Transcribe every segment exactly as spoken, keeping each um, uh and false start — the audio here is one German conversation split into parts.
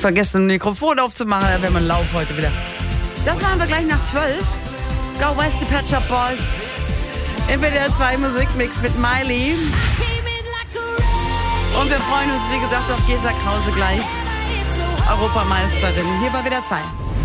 vergessen, ein Mikrofon aufzumachen, da wäre mein Lauf heute wieder. Das machen wir gleich nach zwölf. Go West, die Pet Shop Boys. N W D R zwei Musikmix mit Miley. Und wir freuen uns, wie gesagt, auf Gesa Krause gleich. Europameisterin. Hier bei W D R zwei.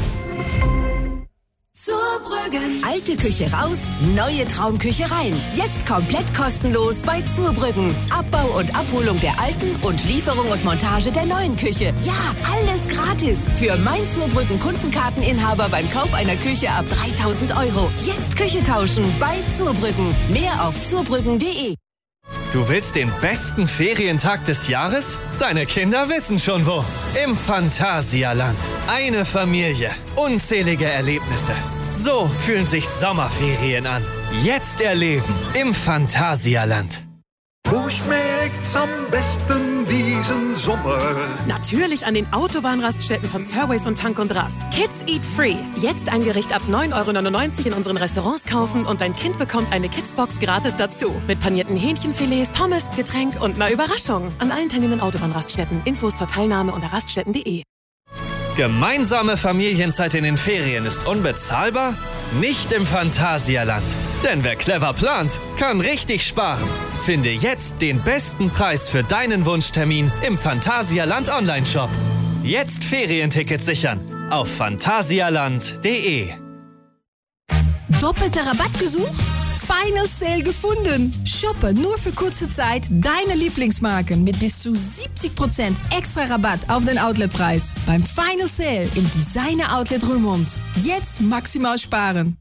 Zurbrüggen. Alte Küche raus, neue Traumküche rein. Jetzt komplett kostenlos bei Zurbrüggen. Abbau und Abholung der alten und Lieferung und Montage der neuen Küche. Ja, alles gratis. Für mein Zurbrüggen Kundenkarteninhaber beim Kauf einer Küche ab dreitausend Euro. Jetzt Küche tauschen bei Zurbrüggen. Mehr auf zurbrüggen punkt de. Du willst den besten Ferientag des Jahres? Deine Kinder wissen schon wo. Im Phantasialand. Eine Familie. Unzählige Erlebnisse. So fühlen sich Sommerferien an. Jetzt erleben im Phantasialand. Wo schmeckt's am besten diesen Sommer? Natürlich an den Autobahnraststätten von Surways und Tank und Rast. Kids Eat Free. Jetzt ein Gericht ab neun Euro neunundneunzig in unseren Restaurants kaufen und dein Kind bekommt eine Kidsbox gratis dazu. Mit panierten Hähnchenfilets, Pommes, Getränk und einer Überraschung. An allen teilnehmenden Autobahnraststätten. Infos zur Teilnahme unter raststätten punkt de. Gemeinsame Familienzeit in den Ferien ist unbezahlbar? Nicht im Phantasialand. Denn wer clever plant, kann richtig sparen. Finde jetzt den besten Preis für deinen Wunschtermin im Phantasialand Online-Shop. Jetzt Ferientickets sichern auf phantasialand punkt de. Doppelter Rabatt gesucht? Final Sale gefunden. Shoppe nur für kurze Zeit deine Lieblingsmarken mit bis zu siebzig Prozent extra Rabatt auf den Outletpreis. Beim Final Sale im Designer Outlet Römond. Jetzt maximal sparen.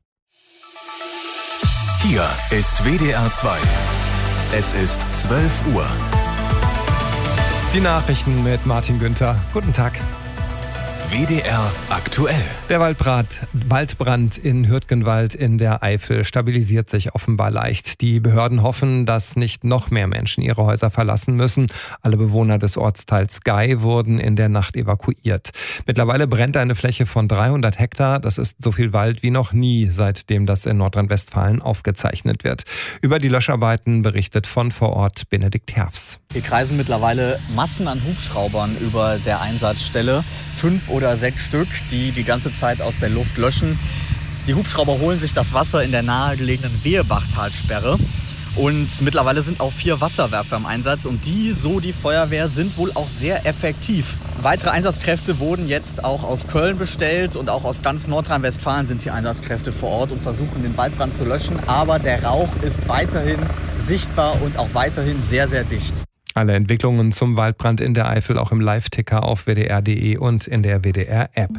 Hier ist W D R zwei. Es ist zwölf Uhr. Die Nachrichten mit Martin Günther. Guten Tag. W D R aktuell. Der Waldbrand, Waldbrand in Hürtgenwald in der Eifel stabilisiert sich offenbar leicht. Die Behörden hoffen, dass nicht noch mehr Menschen ihre Häuser verlassen müssen. Alle Bewohner des Ortsteils Gei wurden in der Nacht evakuiert. Mittlerweile brennt eine Fläche von dreihundert Hektar. Das ist so viel Wald wie noch nie, seitdem das in Nordrhein-Westfalen aufgezeichnet wird. Über die Löscharbeiten berichtet von vor Ort Benedikt Herfs. Hier kreisen mittlerweile Massen an Hubschraubern über der Einsatzstelle. Fünf oder sechs Stück, die die ganze Zeit aus der Luft löschen. Die Hubschrauber holen sich das Wasser in der nahegelegenen Wehebachtalsperre. Und mittlerweile sind auch vier Wasserwerfer im Einsatz. Und die, so die Feuerwehr, sind wohl auch sehr effektiv. Weitere Einsatzkräfte wurden jetzt auch aus Köln bestellt. Und auch aus ganz Nordrhein-Westfalen sind die Einsatzkräfte vor Ort und versuchen, den Waldbrand zu löschen. Aber der Rauch ist weiterhin sichtbar und auch weiterhin sehr, sehr dicht. Alle Entwicklungen zum Waldbrand in der Eifel auch im Live-Ticker auf w d r punkt de und in der W D R-App.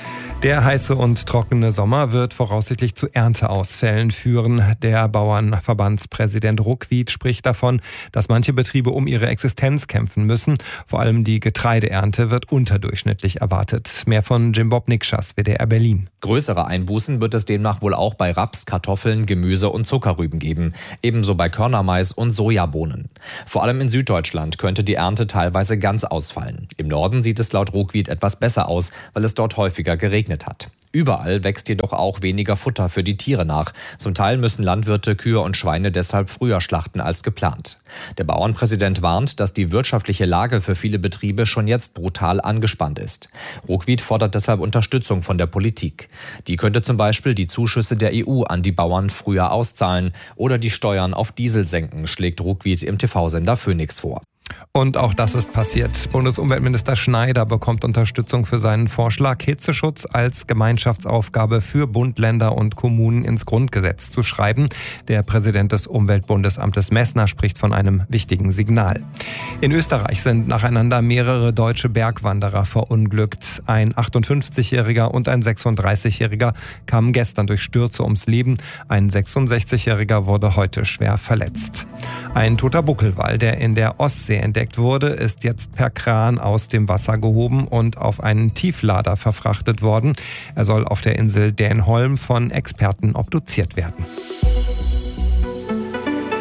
Der heiße und trockene Sommer wird voraussichtlich zu Ernteausfällen führen. Der Bauernverbandspräsident Ruckwied spricht davon, dass manche Betriebe um ihre Existenz kämpfen müssen. Vor allem die Getreideernte wird unterdurchschnittlich erwartet. Mehr von Jim Bob Nikschas, W D R Berlin. Größere Einbußen wird es demnach wohl auch bei Raps, Kartoffeln, Gemüse und Zuckerrüben geben. Ebenso bei Körnermais und Sojabohnen. Vor allem in Süddeutschland könnte die Ernte teilweise ganz ausfallen. Im Norden sieht es laut Ruckwied etwas besser aus, weil es dort häufiger geregnet hat. Überall wächst jedoch auch weniger Futter für die Tiere nach. Zum Teil müssen Landwirte Kühe und Schweine deshalb früher schlachten als geplant. Der Bauernpräsident warnt, dass die wirtschaftliche Lage für viele Betriebe schon jetzt brutal angespannt ist. Ruckwied fordert deshalb Unterstützung von der Politik. Die könnte zum Beispiel die Zuschüsse der E U an die Bauern früher auszahlen oder die Steuern auf Diesel senken, schlägt Ruckwied im T V-Sender Phoenix vor. Und auch das ist passiert. Bundesumweltminister Schneider bekommt Unterstützung für seinen Vorschlag, Hitzeschutz als Gemeinschaftsaufgabe für Bund, Länder und Kommunen ins Grundgesetz zu schreiben. Der Präsident des Umweltbundesamtes Messner spricht von einem wichtigen Signal. In Österreich sind nacheinander mehrere deutsche Bergwanderer verunglückt. Ein achtundfünfzigjähriger und ein sechsunddreißigjähriger kamen gestern durch Stürze ums Leben. Ein sechsundsechzigjähriger wurde heute schwer verletzt. Ein toter Buckelwal, der in der Ostsee entdeckt wurde, ist jetzt per Kran aus dem Wasser gehoben und auf einen Tieflader verfrachtet worden. Er soll auf der Insel Dänholm von Experten obduziert werden.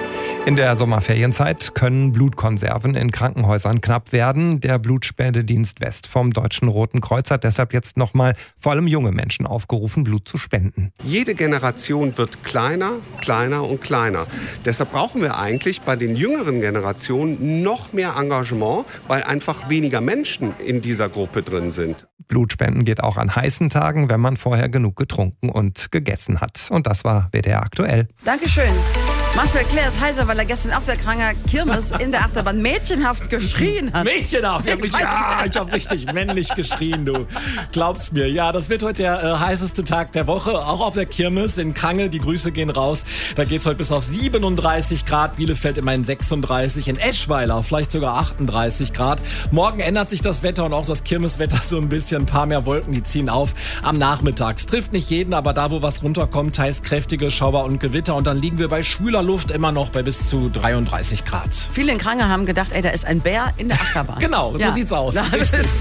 In der Sommerferienzeit können Blutkonserven in Krankenhäusern knapp werden. Der Blutspendedienst West vom Deutschen Roten Kreuz hat deshalb jetzt nochmal vor allem junge Menschen aufgerufen, Blut zu spenden. Jede Generation wird kleiner, kleiner und kleiner. Deshalb brauchen wir eigentlich bei den jüngeren Generationen noch mehr Engagement, weil einfach weniger Menschen in dieser Gruppe drin sind. Blutspenden geht auch an heißen Tagen, wenn man vorher genug getrunken und gegessen hat. Und das war W D R aktuell. Dankeschön. Marcel Claire ist heiser, weil er gestern auf der Kranger Kirmes in der Achterbahn mädchenhaft geschrien hat. Mädchenhaft? Ich hab richtig, ja, ich habe richtig männlich geschrien, du. Glaubst mir. Ja, das wird heute der äh, heißeste Tag der Woche. Auch auf der Kirmes in Krange. Die Grüße gehen raus. Da geht's heute bis auf siebenunddreißig Grad. Bielefeld immerhin sechsunddreißig. In Eschweiler vielleicht sogar achtunddreißig Grad. Morgen ändert sich das Wetter und auch das Kirmeswetter so ein bisschen. Ein paar mehr Wolken, die ziehen auf am Nachmittag. Es trifft nicht jeden, aber da, wo was runterkommt, teils kräftige Schauer und Gewitter. Und dann liegen wir bei schwüler Luft immer noch bei bis zu dreiunddreißig Grad. Viele in Krange haben gedacht, ey, da ist ein Bär in der Achterbahn. Genau, ja. So sieht's aus. W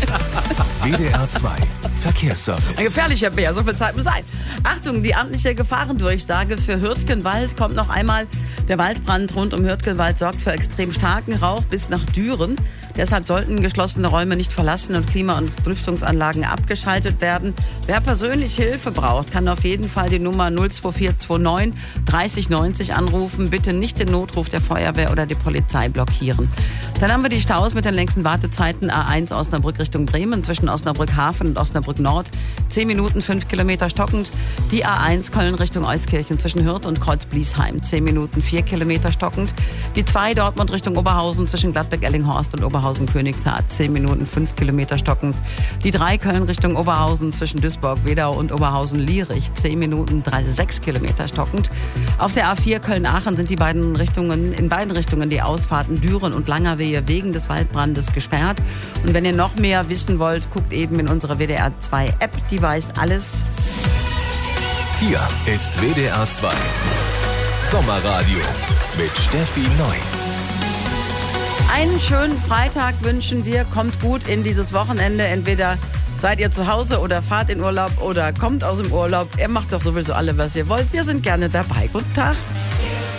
D R zwei Verkehrsservice. Ein gefährlicher Bär, so viel Zeit muss sein. Achtung, die amtliche Gefahrendurchsage für Hürtgenwald kommt noch einmal. Der Waldbrand rund um Hürtgenwald sorgt für extrem starken Rauch bis nach Düren. Deshalb sollten geschlossene Räume nicht verlassen und Klima- und Lüftungsanlagen abgeschaltet werden. Wer persönlich Hilfe braucht, kann auf jeden Fall die Nummer null zwei vier zwei neun dreißig neunzig anrufen. Bitte nicht den Notruf der Feuerwehr oder die Polizei blockieren. Dann haben wir die Staus mit den längsten Wartezeiten. A eins Osnabrück Richtung Bremen zwischen Osnabrück Hafen und Osnabrück Nord. zehn Minuten, fünf Kilometer stockend. Die A eins Köln Richtung Euskirchen zwischen Hürth und Kreuz-Bliesheim. zehn Minuten, vier Kilometer stockend. Die zwei Dortmund Richtung Oberhausen zwischen Gladbeck-Ellinghorst und Oberhausen-Königshardt. zehn Minuten, fünf Kilometer stockend. Die drei Köln Richtung Oberhausen zwischen Duisburg-Wedau und Oberhausen-Lierich. zehn Minuten, sechs Kilometer stockend. Auf der A vier Köln-Aachen sind die beiden Richtungen, in beiden Richtungen die Ausfahrten Düren und Langerwehe wegen des Waldbrandes gesperrt. Und wenn ihr noch mehr wissen wollt, guckt eben in unsere W D R zwei App, die weiß alles. Hier ist W D R zwei Sommerradio mit Steffi Neu. Einen schönen Freitag wünschen wir. Kommt gut in dieses Wochenende. Entweder seid ihr zu Hause oder fahrt in Urlaub oder kommt aus dem Urlaub. Ihr macht doch sowieso alle, was ihr wollt. Wir sind gerne dabei. Guten Tag.